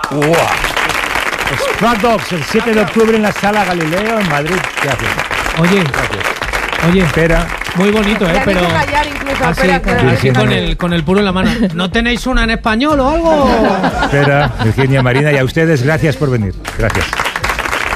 Stray Dogs, el 7 de octubre en la Sala Galileo, en Madrid. Gracias. Oye, espera. Muy bonito, pero callar incluso, así con el puro en la mano. ¿No tenéis una en español o algo? Espera, Virginia, Marina, y a ustedes gracias por venir. Gracias.